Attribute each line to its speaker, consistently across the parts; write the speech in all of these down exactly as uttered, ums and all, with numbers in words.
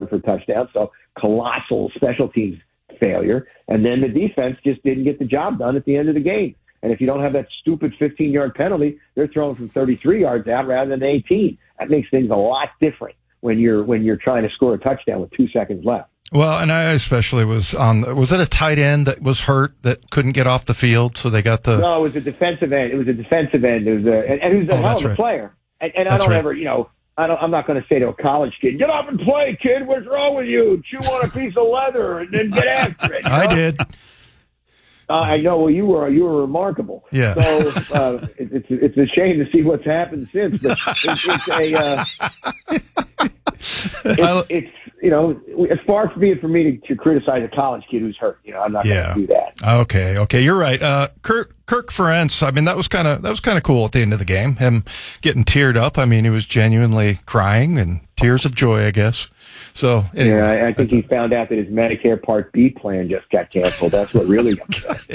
Speaker 1: for touchdowns. So colossal special teams failure. And then the defense just didn't get the job done at the end of the game. And if you don't have that stupid fifteen-yard penalty, they're throwing from thirty-three yards out rather than eighteen. That makes things a lot different when you're when you're trying to score a touchdown with two seconds left.
Speaker 2: Well, and I especially was on. Was it a tight end that was hurt that couldn't get off the field? So they got the.
Speaker 1: No, it was a defensive end. It was a defensive end. It was a, and, and he was a
Speaker 2: oh,
Speaker 1: hell of a
Speaker 2: right.
Speaker 1: player. And, and I
Speaker 2: That's
Speaker 1: don't
Speaker 2: right.
Speaker 1: ever, you know, I don't. I'm not going to say to a college kid, "Get up and play, kid. What's wrong with you? Chew on a piece of leather and then get after it." You know?
Speaker 2: I did.
Speaker 1: Uh, I know. Well, you were you were remarkable.
Speaker 2: Yeah.
Speaker 1: So uh, it, it's it's a shame to see what's happened since, but it's, it's a uh, it's, it's you know it's far from it for me to, to criticize a college kid who's hurt. You know, I'm not
Speaker 2: Yeah.
Speaker 1: going to do that.
Speaker 2: Okay. Okay. You're right. Uh, Kirk Kirk Ferentz. I mean, that was kind of that was kind of cool at the end of the game. Him getting teared up. I mean, he was genuinely crying and tears of joy, I guess. So anyway,
Speaker 1: yeah, I, I think he found out that his Medicare Part B plan just got canceled. That's what really got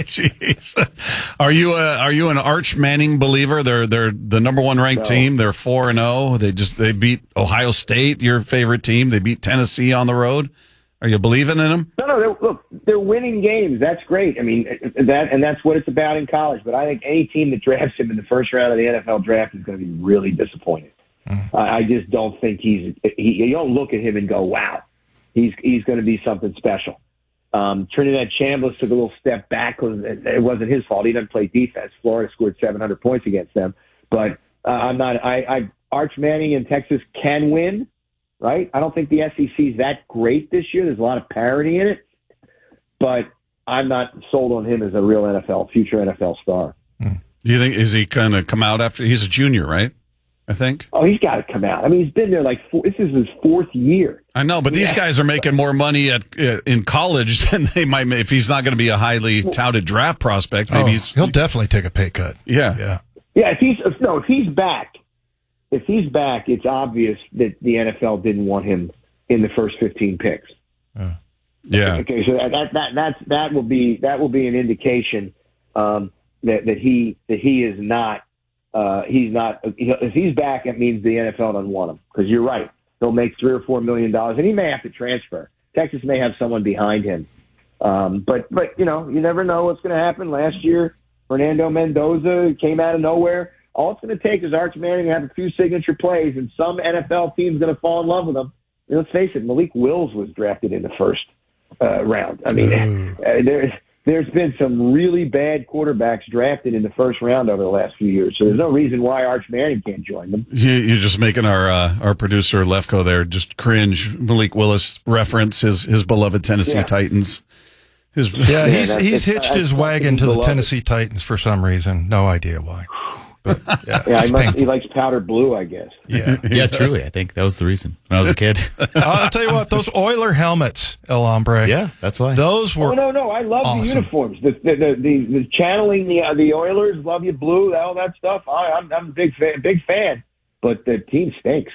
Speaker 3: Jeez. Are you a, are you an Arch Manning believer? They're they're the number one ranked
Speaker 1: No.
Speaker 3: team. They're four and zero. They just they beat Ohio State, your favorite team. They beat Tennessee on the road. Are you believing in them?
Speaker 1: No, no. They're, look, they're winning games. That's great. I mean, that and that's what it's about in college. But I think any team that drafts him in the first round of the N F L draft is going to be really disappointed. Mm. I, I just don't think he's. He, you don't look at him and go, "Wow, he's he's going to be something special." Um, Trinidad Chambliss took a little step back because it, it wasn't his fault. He doesn't play defense. Florida scored seven hundred points against them. But uh, I'm not. I, I Arch Manning and Texas can win. Right? I don't think the S E C is that great this year. There's a lot of parity in it, but I'm not sold on him as a real N F L, future N F L star.
Speaker 3: Do you think, is he going to come out after, he's a junior, right? I think.
Speaker 1: Oh, he's got to come out. I mean, he's been there like, four, this is his fourth year.
Speaker 3: I know, but these
Speaker 1: Yeah.
Speaker 3: guys are making more money at uh, in college than they might make. If he's not going to be a highly touted draft prospect, maybe
Speaker 2: oh,
Speaker 3: he's.
Speaker 2: he'll definitely take a pay cut.
Speaker 3: Yeah.
Speaker 2: Yeah.
Speaker 1: Yeah, if he's, if, no, if he's back, if he's back, it's obvious that the N F L didn't want him in the first fifteen picks.
Speaker 2: Uh,
Speaker 3: Yeah.
Speaker 1: Okay, so that that that that's, that will be that will be an indication um, that that he that he is not uh, he's not if he's back. It means the N F L doesn't want him because you're right. He'll make three or four million dollars, and he may have to transfer. Texas may have someone behind him, um, but but you know you never know what's going to happen. Last year, Fernando Mendoza came out of nowhere. All it's going to take is Arch Manning to have a few signature plays, and some N F L team's going to fall in love with him. And let's face it, Malik Wills was drafted in the first uh, round. I mean, uh, there's there's been some really bad quarterbacks drafted in the first round over the last few years, so there's no reason why Arch Manning can't join them.
Speaker 3: You, you're just making our uh, our producer Lefko there just cringe. Malik Willis reference his his beloved Tennessee
Speaker 1: Yeah.
Speaker 3: Titans. His,
Speaker 2: Yeah, he's
Speaker 1: that's-
Speaker 2: he's
Speaker 1: that's-
Speaker 2: hitched his
Speaker 1: that's
Speaker 2: wagon to the
Speaker 1: beloved.
Speaker 2: Tennessee Titans for some reason. No idea why. But yeah,
Speaker 1: Yeah,
Speaker 2: it's
Speaker 1: he, must,
Speaker 2: painful.
Speaker 1: he likes powder blue, I guess.
Speaker 2: Yeah.
Speaker 4: Yeah, truly. I think that was the reason when I was a kid.
Speaker 2: I'll tell you what, those Oiler helmets, El Hombre.
Speaker 4: Yeah, that's why.
Speaker 2: Those were
Speaker 1: Oh no, no, I love
Speaker 2: awesome.
Speaker 1: the uniforms. The the the, the, the channeling the uh, the Oilers, love you blue, all that stuff. I, I'm I'm a big fan, big fan. But the team stinks.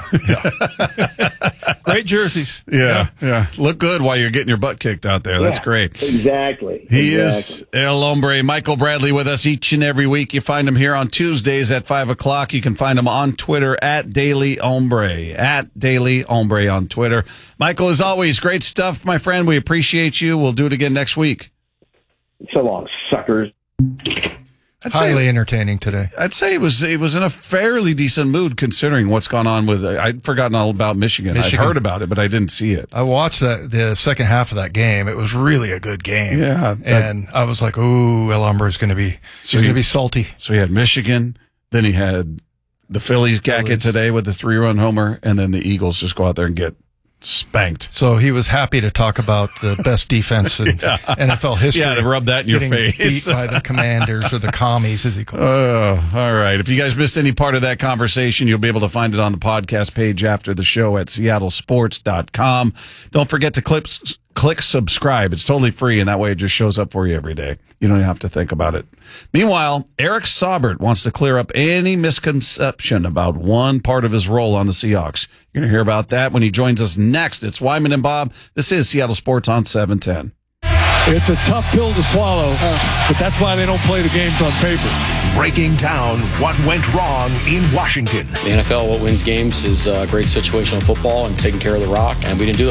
Speaker 2: great jerseys.
Speaker 3: yeah, yeah. Look good while you're getting your butt kicked out there. That's
Speaker 1: Yeah,
Speaker 3: great.
Speaker 1: Exactly.
Speaker 3: He
Speaker 1: exactly.
Speaker 3: is El Hombre. Michael Bradley with us each and every week. You find him here on Tuesdays at five o'clock. You can find him on Twitter at Daily Hombre. At Daily Hombre on Twitter. Michael, as always, great stuff, my friend. We appreciate you. We'll do it again next week.
Speaker 1: So long, suckers.
Speaker 3: I'd
Speaker 2: Highly
Speaker 3: say,
Speaker 2: entertaining today.
Speaker 3: I'd say it was it was in a fairly decent mood considering what's gone on with. I'd forgotten all about Michigan.
Speaker 2: Michigan.
Speaker 3: I'd heard about it, but I didn't see it.
Speaker 2: I watched that the second half of that game. It was really a good game.
Speaker 3: Yeah, that-
Speaker 2: and I was like, "Ooh, El Hombre is going to be
Speaker 3: So
Speaker 2: he's going
Speaker 3: you-
Speaker 2: to be salty."
Speaker 3: So he had Michigan, then he had the Phillies jacket
Speaker 2: Phillies.
Speaker 3: today with the three-run homer, and then the Eagles just go out there and get spanked.
Speaker 2: So he was happy to talk about the best defense in N F L history.
Speaker 3: Yeah, to rub that in your
Speaker 2: getting
Speaker 3: face.
Speaker 2: beat by the Commanders or the Commies, as he calls them.
Speaker 3: Oh, all right. If you guys missed any part of that conversation, you'll be able to find it on the podcast page after the show at seattle sports dot com. Don't forget to click, click subscribe. It's totally free, and that way it just shows up for you every day. You don't have to think about it. Meanwhile, Eric Saubert wants to clear up any misconception about one part of his role on the Seahawks. You're going to hear about that when he joins us next. It's Wyman and Bob. This is Seattle Sports on seven ten.
Speaker 5: It's a tough pill to swallow, but that's why they don't play the games on paper.
Speaker 6: Breaking down what went wrong in Washington.
Speaker 7: The N F L, what wins games is uh, great situational football and taking care of the rock, and we didn't do